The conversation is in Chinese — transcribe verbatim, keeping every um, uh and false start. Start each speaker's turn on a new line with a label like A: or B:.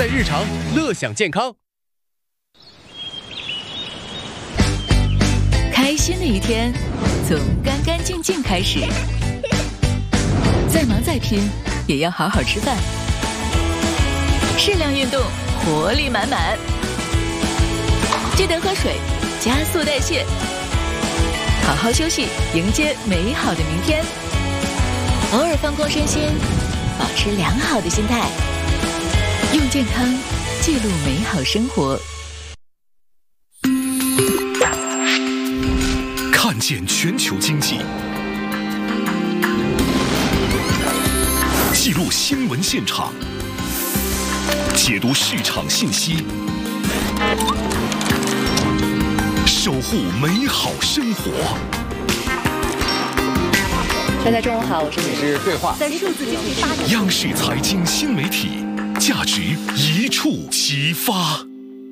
A: 在日常，乐享健康。
B: 开心的一天，从干干净净开始。再忙再拼，也要好好吃饭。适量运动，活力满满。记得喝水，加速代谢。好好休息，迎接美好的明天。偶尔放空身心，保持良好的心态，用健康记录美好生活。
C: 看见全球经济，记录新闻现场，解读市场信息，守护美好生活。
D: 大家中午好，我是
E: 你是对话，
D: 在数字经济发展。
C: 央视财经新媒体，价值一触即发。